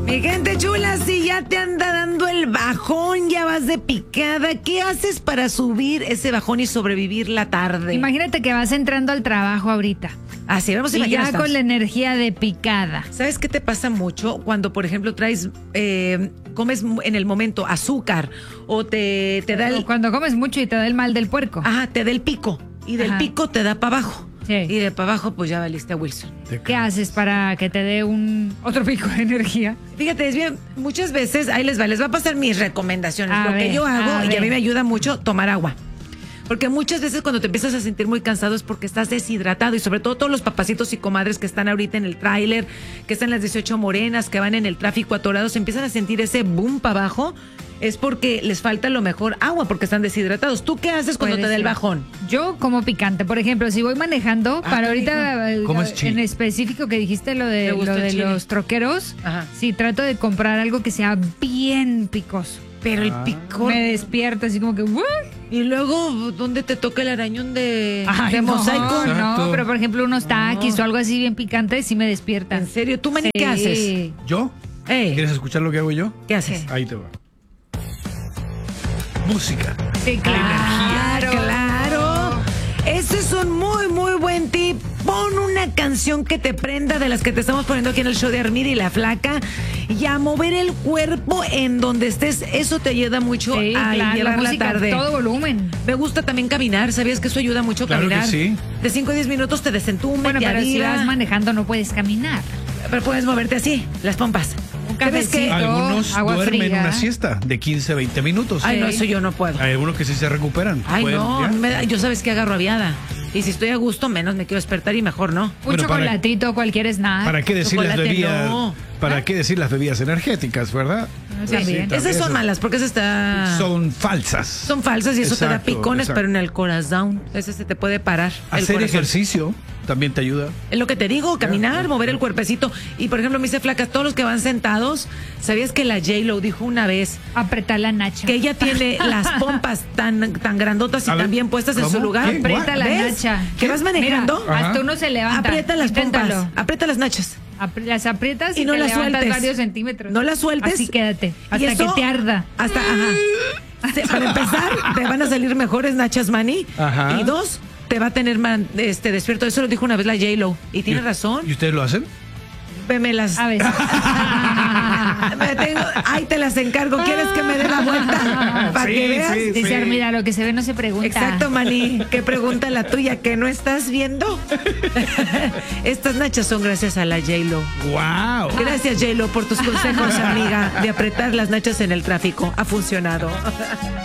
Mi gente chula, si ya te anda dando el bajón, ya vas de picada, ¿qué haces para subir ese bajón y sobrevivir la tarde? Imagínate que vas entrando al trabajo ahorita. Así, vamos a Y imaginar. ya con la energía de picada. ¿Sabes qué te pasa mucho cuando, por ejemplo, comes en el momento azúcar o te da el... Cuando comes mucho y te da el mal del puerco. Ajá, te da el pico y del pico te da para abajo. Sí. Y de para abajo, pues ya valiste a Wilson. ¿Qué haces para que te dé otro pico de energía? Fíjate, es bien, muchas veces, ahí les va a pasar mis recomendaciones. A Lo que ver, yo hago, a y a mí ver. me ayuda mucho, tomar agua. Porque muchas veces cuando te empiezas a sentir muy cansado es porque estás deshidratado. Y sobre todo todos los papacitos y comadres que están ahorita en el tráiler, que están en las 18 morenas, que van en el tráfico atorados, empiezan a sentir ese boom para abajo. Es porque les falta lo mejor agua, porque están deshidratados. ¿Tú qué haces cuando te da el bajón? Yo como picante, por ejemplo, si voy manejando, para ahorita ¿Comes chile? en específico que dijiste lo de, ¿Te gusta lo el de chile? los troqueros, Ajá. sí trato de comprar algo que sea bien picoso. Pero el picor... Me despierta así como que ¿what? Y luego, ¿dónde te toca el arañón de Ay, mosaico? No, Exacto. pero por ejemplo unos taquis o algo así bien picante sí me despierta. ¿En serio? ¿Tú, Manny, Sí. qué haces? ¿Yo? Ey, ¿Quieres escuchar lo que hago yo? ¿qué haces? Ahí te va. Música. Sí, claro. Claro. Ese es un muy, muy buen tip. Pon una canción que te prenda de las que te estamos poniendo aquí en el show de Armida y la Flaca y a mover el cuerpo en donde estés. Eso te ayuda mucho Sí, a claro, llevar la música a tarde. todo volumen. Me gusta también caminar. ¿Sabías que eso ayuda mucho Claro que caminar? sí. De 5 a 10 minutos te desentuma, Bueno, te pero si aviva. vas manejando no puedes caminar. Pero puedes moverte así, las pompas. Un ¿Sabes qué? cafecito, Algunos agua duermen fría. una siesta de 15, 20 minutos. Ay, no, Sí. eso yo no puedo. Hay algunos que sí se recuperan. Ay, Pueden, no, ¿ya? yo sabes que agarro aviada. Y si estoy a gusto, menos me quiero despertar y mejor no. Un Bueno, chocolatito, cualquier snack. ¿Para qué decir las Chocolate bebidas? no. ¿Para qué decir las bebidas energéticas, verdad? También. Esas son malas porque esas Son falsas. son falsas y eso te da Exacto, picones, exacto. pero en el corazón. Ese se te puede parar. el Hacer corazón. ejercicio también te ayuda. Es lo que te digo, caminar, mover el cuerpecito. Y por ejemplo, me dice Flaca, todos los que van sentados, ¿sabías que la J-Lo dijo una vez Apretar la nacha. que ella tiene las pompas tan grandotas y A ver, tan bien puestas en su ¿cómo? lugar? ¿Qué? Aprieta la ¿Ves? nacha. ¿Que vas manejando? Mira, Ajá. hasta uno se levanta. Aprieta las Inténtalo. pompas, aprieta las nachas. Las aprietas Y y, no te las levantas sueltes. varios centímetros. No las sueltes. Así quédate. Y Hasta eso, que te arda. Hasta, ajá. Para empezar, te van a salir mejores nachas, Manny. Ajá. Y dos, te va a tener despierto. Eso lo dijo una vez la J-Lo. Y tiene razón. ¿Y ustedes lo hacen? Me las... A ver. Ahí te las encargo. ¿Quieres que me dé la vuelta? Para Sí, que veas. sí. Dice Armida, lo que se ve no se pregunta. Exacto, Manny. ¿Qué pregunta la tuya que no estás viendo? Estas nachas son gracias a la J-Lo. ¡Wow! Gracias, J-Lo, por tus consejos, amiga, de apretar las nachas en el tráfico. Ha funcionado.